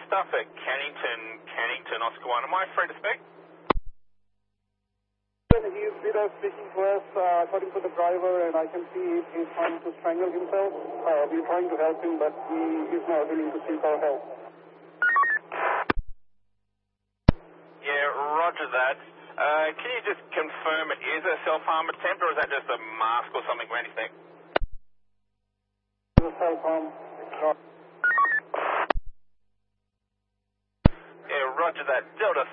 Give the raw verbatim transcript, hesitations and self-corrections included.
stuff at Cannington, Cannington, Oscar one. Am I free to speak? He's with us speaking to us, uh, according to the driver, and I can see he's trying to strangle himself. Uh, we're trying to help him, but he is not willing to seek our help. Yeah, roger that. Uh, can you just confirm it is a self-harm attempt, or is that just a mask or something, Randy Smith? It's a self-harm. Yeah, roger that. Delta